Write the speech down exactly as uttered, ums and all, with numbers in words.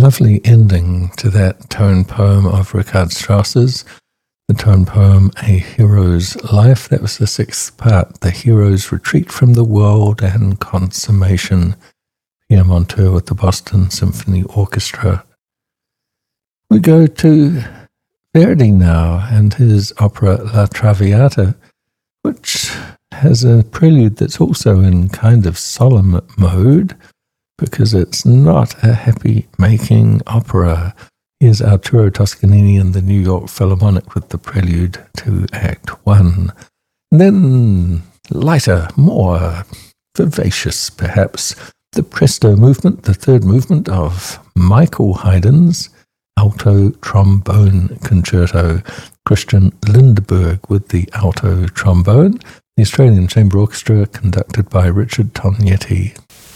lovely ending to that tone poem of Richard Strauss's, the tone poem A Hero's Life. That was the sixth part, The Hero's Retreat from the World and Consummation. Pierre Monteux with the Boston Symphony Orchestra. We go to Verdi now and his opera La Traviata, which has a prelude that's also in kind of solemn mode, because it's not a happy-making opera. Here's Arturo Toscanini and the New York Philharmonic with the prelude to Act One. And then lighter, more vivacious, perhaps, the Presto movement, the third movement of Michael Haydn's Alto Trombone Concerto. Christian Lindberg with the alto trombone. The Australian Chamber Orchestra conducted by Richard Tognetti.